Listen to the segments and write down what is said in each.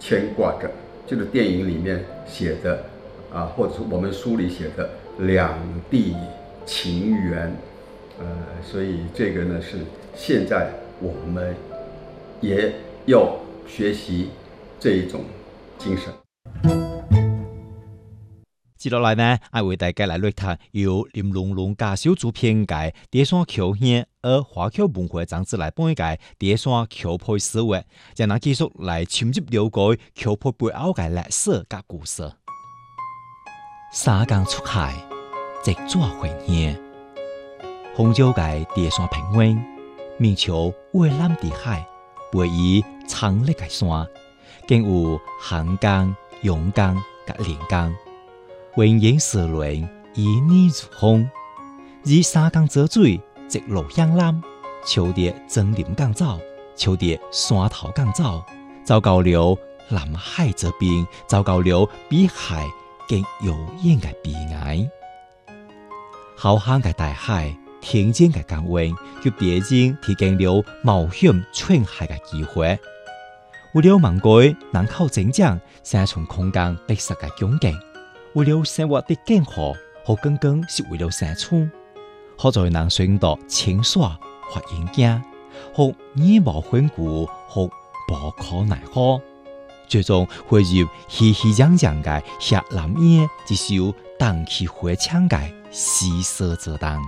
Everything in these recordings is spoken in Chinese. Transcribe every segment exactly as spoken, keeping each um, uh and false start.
牵挂着，就是电影里面写的啊，或者是我们书里写的两地情缘。呃，所以这个呢是现在我们也要学习这一种精神。 接落来呢，我为大家来录读由林龙龙教授主编嘅《第三桥县而华侨文化长子来帮嘅第三桥配思维，将咱继续来深入了解桥配背后嘅历史甲故事。沙江出海，直抓回乡。杭州嘅第三平原，面朝蔚蓝的海，位于长历嘅山，更有汉江、阳江甲连江。文言四轮，以泥如风，以沙江泽水，直路向南，朝着森林港走，朝着山头港走，走到了南海这边，走到了比海更遥远嘅彼岸。浩瀚嘅大海，天真嘅港湾，給別人提供了冒險出海嘅機會。為了盲改人口增長，生存空間逼實嘅窘境。為了生活的更好，好更更是為了生存。好在能選擇清爽或嚴謹，或義無反顧，或無可奈何。最終匯入熙熙攘攘嘅下南燕一首蕩氣迴腸嘅詩社之當。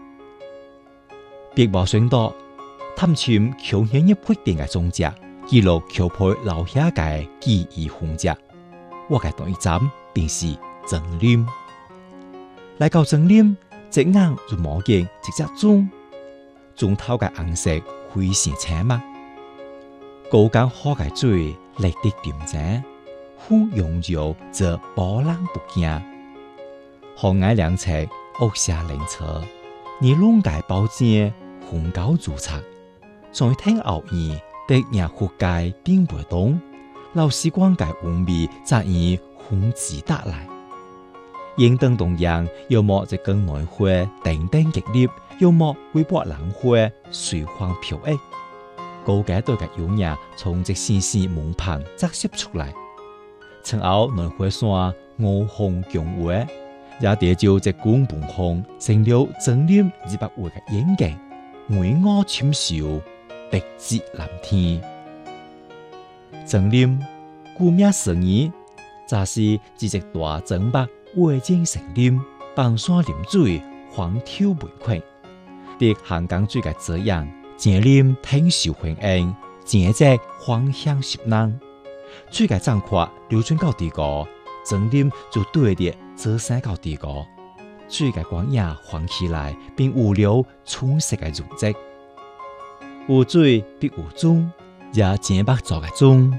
別無選擇，探尋橋縣一決定嘅蹤跡，記錄橋配留下嘅記憶痕跡。我嘅第一站便是曾林，來到曾林，隻眼就望見一隻鐘，鐘頭嘅顏色非常青密，高江河嘅水綠得點睛，風揚揚則波浪不驚。河岸兩側屋下靈車，而龍界寶劍風高如賊，在天後面的日湖界並不動，老時光界烏味則以風之得來。應當同樣，要麼就更內花等等激烈，要麼微波冷花隨風飄逸。高階對嘅優雅從這絲絲門旁折射出來，曾後內花山五紅強華，也地就這公本紅成了曾林二百位嘅演技，巍峨深秀，碧至藍天。曾林顧名思義，則是一隻大曾北。畫景成林，傍山臨水，荒眺梅昆。滴漢江水嘅遮陽，漸林挺秀歡迎，漸隻芳香濕冷。水嘅漲闊流轉到地高，曾林就對着遮山到地高。水嘅光影晃起來，並有了春色嘅容跡。有水必有鐘，也漸北做嘅鐘，